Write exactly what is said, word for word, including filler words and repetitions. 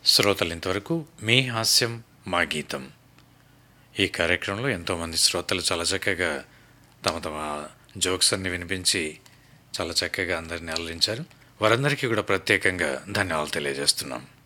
శ్రోతలు ఇంతవరకు మీ హాస్యం మా గీతం ఈ కార్యక్రమంలో ఎంతోమంది శ్రోతలు చాలా చక్కగా తమ తమ జోక్స్ అన్ని వినిపించి చాలా చక్కగా అందరిని అలరించారు. వారందరికీ కూడా ప్రత్యేకంగా ధన్యవాదాలు తెలియజేస్తున్నాం.